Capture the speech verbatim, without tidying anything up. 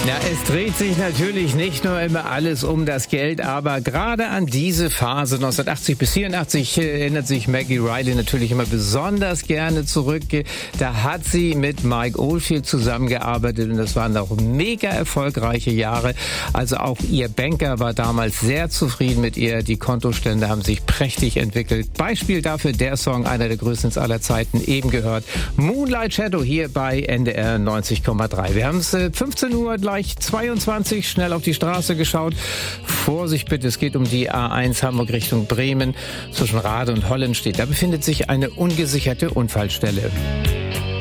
Ja, es dreht sich natürlich nicht nur immer alles um das Geld, aber gerade an diese Phase neunzehnhundertachtzig bis vierundachtzig erinnert sich Maggie Reilly natürlich immer besonders gerne zurück. Da hat sie mit Mike Oldfield zusammengearbeitet und das waren auch mega erfolgreiche Jahre. Also auch ihr Banker war damals sehr zufrieden mit ihr. Die Kontostände haben sich prächtig entwickelt. Beispiel dafür der Song, einer der größten aller Zeiten, eben gehört. Moonlight Shadow hier bei N D R neunzig Komma drei. Wir haben es äh, fünfzehn Uhr gleich zweiundzwanzig, schnell auf die Straße geschaut. Vorsicht bitte, es geht um die A eins Hamburg Richtung Bremen. Zwischen Rade und Hollenstedt. Da befindet sich eine ungesicherte Unfallstelle.